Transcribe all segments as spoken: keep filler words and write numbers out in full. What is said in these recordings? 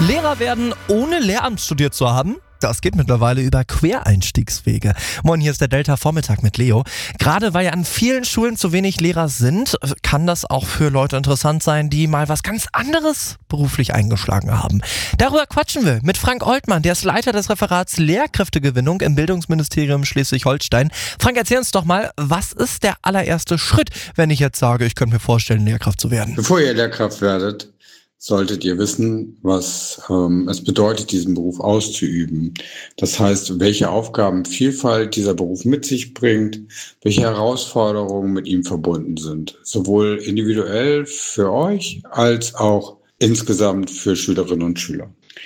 Lehrer werden, ohne Lehramt studiert zu haben? Das geht mittlerweile über Quereinstiegswege. Moin, hier ist der Delta-Vormittag mit Leo. Gerade weil ja an vielen Schulen zu wenig Lehrer sind, kann das auch für Leute interessant sein, die mal was ganz anderes beruflich eingeschlagen haben. Darüber quatschen wir mit Frank Oltmann, der ist Leiter des Referats Lehrkräftegewinnung im Bildungsministerium Schleswig-Holstein. Frank, erzähl uns doch mal, was ist der allererste Schritt, wenn ich jetzt sage, ich könnte mir vorstellen, Lehrkraft zu werden? Bevor ihr Lehrkraft werdet, solltet ihr wissen, was ähm, es bedeutet, diesen Beruf auszuüben. Das heißt, welche Aufgabenvielfalt dieser Beruf mit sich bringt, welche Herausforderungen mit ihm verbunden sind. Sowohl individuell für euch als auch insgesamt für Schülerinnen und Schüler.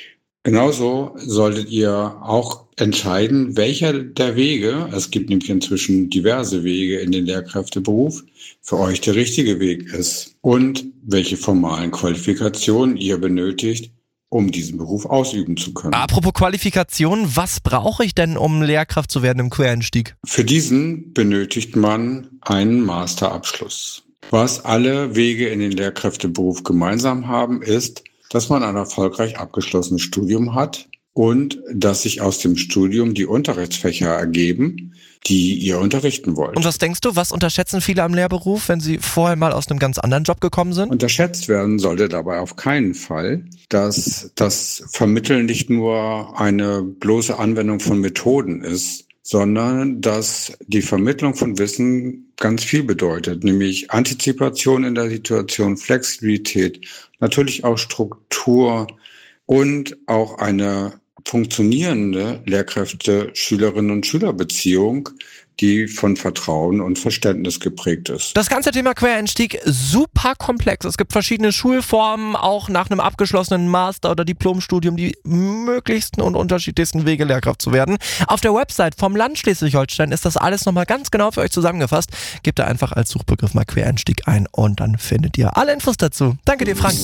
Genauso solltet ihr auch entscheiden, welcher der Wege, es gibt nämlich inzwischen diverse Wege in den Lehrkräfteberuf, für euch der richtige Weg ist und welche formalen Qualifikationen ihr benötigt, um diesen Beruf ausüben zu können. Apropos Qualifikation, was brauche ich denn, um Lehrkraft zu werden im Quereinstieg? Für diesen benötigt man einen Masterabschluss. Was alle Wege in den Lehrkräfteberuf gemeinsam haben, ist, dass man ein erfolgreich abgeschlossenes Studium hat und dass sich aus dem Studium die Unterrichtsfächer ergeben, die ihr unterrichten wollt. Und was denkst du, was unterschätzen viele am Lehrberuf, wenn sie vorher mal aus einem ganz anderen Job gekommen sind? Unterschätzt werden sollte dabei auf keinen Fall, dass das Vermitteln nicht nur eine bloße Anwendung von Methoden ist, sondern dass die Vermittlung von Wissen ganz viel bedeutet, nämlich Antizipation in der Situation, Flexibilität, natürlich auch Struktur und auch eine funktionierende Lehrkräfte-Schülerinnen- und Schülerbeziehung, die von Vertrauen und Verständnis geprägt ist. Das ganze Thema Quereinstieg super komplex. Es gibt verschiedene Schulformen, auch nach einem abgeschlossenen Master- oder Diplomstudium die möglichsten und unterschiedlichsten Wege, Lehrkraft zu werden. Auf der Website vom Land Schleswig-Holstein ist das alles nochmal ganz genau für euch zusammengefasst. Gebt da einfach als Suchbegriff mal Quereinstieg ein und dann findet ihr alle Infos dazu. Danke dir, Frank.